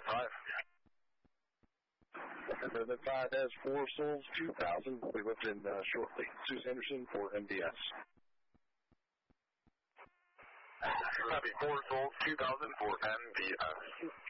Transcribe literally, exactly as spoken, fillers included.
five. And then five has four souls, two thousand. We'll be lifting uh, shortly. Sue Sanderson for M D S. Copy, four souls, two thousand for M D S.